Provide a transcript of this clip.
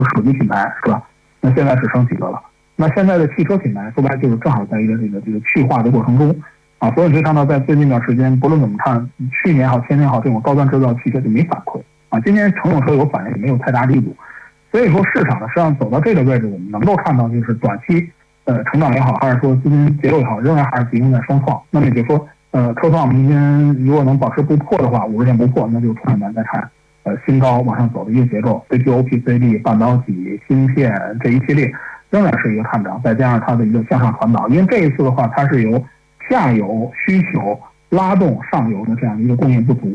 手机品牌是吧？那现在只剩几个了。那现在的汽车品牌说白就是正好在一个这个去化的过程中啊，所以你可以看到，在最近一段时间，不论怎么看，去年好、前年好，这种高端制造汽车就没反馈啊。今年乘用车有反应，也没有太大力度。所以说，市场呢实际上走到这个位置，我们能够看到，就是短期成长也好，还是说资金结构也好，仍然还是集中在双创。那么也就是说，科创明天如果能保持不破的话，50天不破，那就创业板在看新高往上走的一个结构。CPU、PCB、半导体、芯片这一系列仍然是一个看涨，再加上它的一个向上传导。因为这一次的话，它是由下游需求拉动上游的这样一个供应不足。